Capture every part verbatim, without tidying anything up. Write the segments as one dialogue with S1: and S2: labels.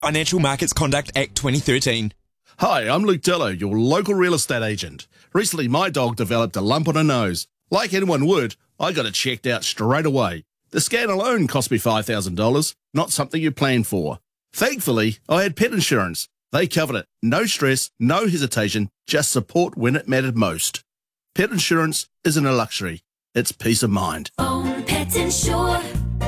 S1: Financial Markets Conduct Act twenty thirteen.
S2: Hi, I'm Luke Dillo, your local real estate agent. Recently, my dog developed a lump on her nose. Like anyone would, I got it checked out straight away. The scan alone cost me five thousand dollars, not something you plan for. Thankfully, I had pet insurance. They covered it. No stress, no hesitation, just support when it mattered most. Pet insurance isn't a luxury. It's peace of mind.
S3: Own Pet Insure.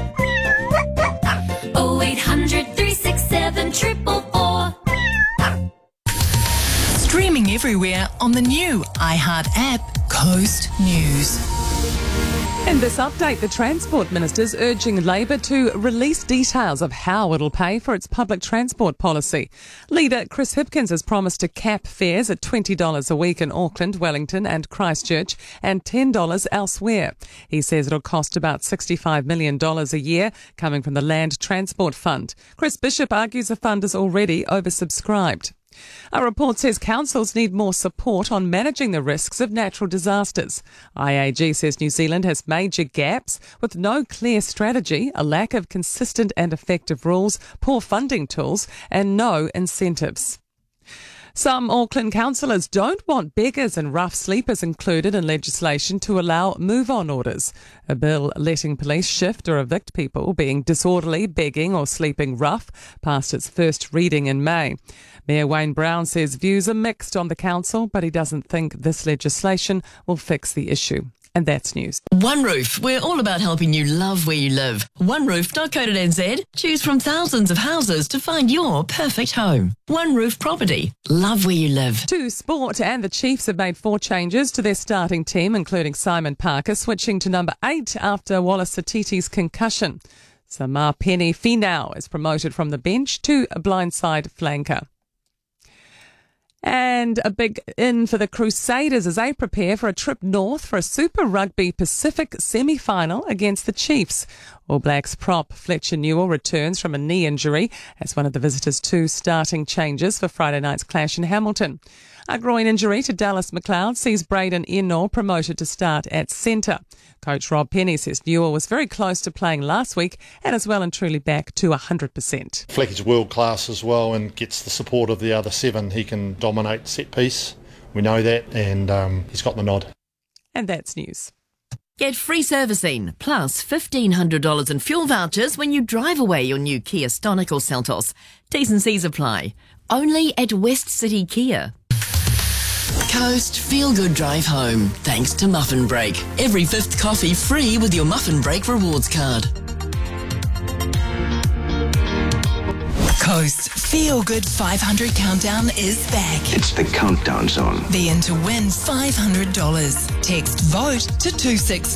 S3: oh eight hundred, three six seven, four four four.
S4: Streaming everywhere on the new iHeart app, Coast News.
S5: In this update, the Transport Minister's urging Labor to release details of how it'll pay for its public transport policy. Leader Chris Hipkins has promised to cap fares at twenty dollars a week in Auckland, Wellington and Christchurch and ten dollars elsewhere. He says it'll cost about sixty-five million dollars a year, coming from the Land Transport Fund. Chris Bishop argues the fund is already oversubscribed. A report says councils need more support on managing the risks of natural disasters. I A G says New Zealand has major gaps with no clear strategy, a lack of consistent and effective rules, poor funding tools and no incentives. Some Auckland councillors don't want beggars and rough sleepers included in legislation to allow move-on orders. A bill letting police shift or evict people being disorderly, begging or sleeping rough passed its first reading in May. Mayor Wayne Brown says views are mixed on the council, but he doesn't think this legislation will fix the issue. And that's news.
S4: One Roof, we're all about helping you love where you live. one roof dot co dot n z. Choose from thousands of houses to find your perfect home. One Roof Property. Love where you live.
S5: To sport, and the Chiefs have made four changes to their starting team, including Simon Parker switching to number eight after Wallace Satiti's concussion. Samar Penny Finau is promoted from the bench to a blindside flanker. And a big in for the Crusaders as they prepare for a trip north for a Super Rugby Pacific semi-final against the Chiefs. All Blacks prop Fletcher Newell returns from a knee injury as one of the visitors' two starting changes for Friday night's clash in Hamilton. A groin injury to Dallas McLeod sees Braden Ennor promoted to start at centre. Coach Rob Penny says Newell was very close to playing last week and is well and truly back to one hundred percent.
S6: Flecky's world class as well and gets the support of the other seven. He can dominate set piece. We know that, and um, he's got the nod.
S5: And that's news.
S4: Get free servicing plus fifteen hundred dollars in fuel vouchers when you drive away your new Kia Stonic or Seltos. T's and C's apply. Only at West City Kia. Coast Feel Good Drive Home, thanks to Muffin Break. Every fifth coffee free with your Muffin Break rewards card. Coast Feel Good five hundred Countdown is back.
S7: It's the countdown zone.
S4: Be in to win five hundred dollars. Text VOTE to two six